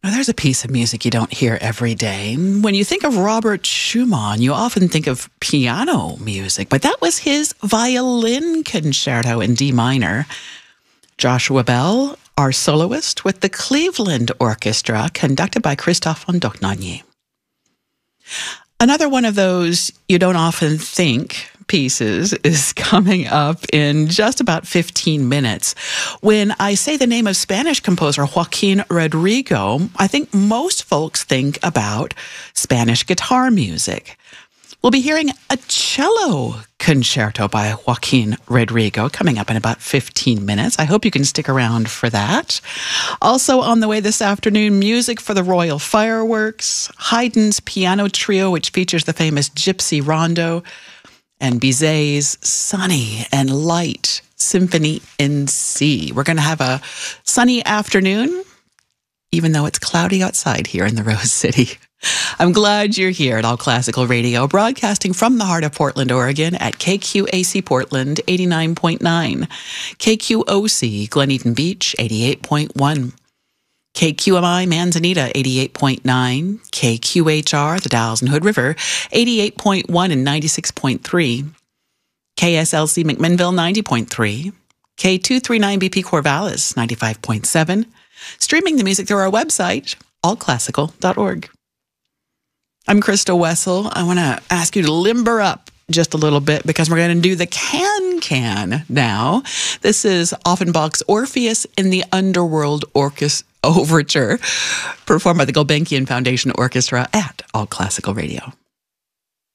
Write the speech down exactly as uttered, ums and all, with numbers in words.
Now, there's a piece of music you don't hear every day. When you think of Robert Schumann, you often think of piano music, but that was his violin concerto in D minor. Joshua Bell, our soloist with the Cleveland Orchestra, conducted by Christophe von Dohnanyi. Another one of those you don't often think pieces is coming up in just about fifteen minutes. When I say the name of Spanish composer Joaquin Rodrigo, I think most folks think about Spanish guitar music. We'll be hearing a cello concerto by Joaquin Rodrigo coming up in about fifteen minutes. I hope you can stick around for that. Also on the way this afternoon, music for the Royal Fireworks, Haydn's piano trio, which features the famous Gypsy Rondo, and Bizet's Sunny and Light Symphony in C. We're going to have a sunny afternoon, even though it's cloudy outside here in the Rose City. I'm glad you're here at All Classical Radio, broadcasting from the heart of Portland, Oregon at K Q A C Portland eighty-nine point nine, K Q O C Glen Eden Beach eighty-eight point one, K Q M I Manzanita eighty-eight point nine, K Q H R the Dalles and Hood River eighty-eight point one and ninety-six point three, K S L C McMinnville ninety point three, K two thirty-nine B P Corvallis ninety-five point seven, streaming the music through our website, all classical dot org. I'm Krista Wessel. I want to ask you to limber up just a little bit because we're going to do the can-can now. This is Offenbach's Orpheus in the Underworld Orchestra Overture, performed by the Gulbenkian Foundation Orchestra at All Classical Radio.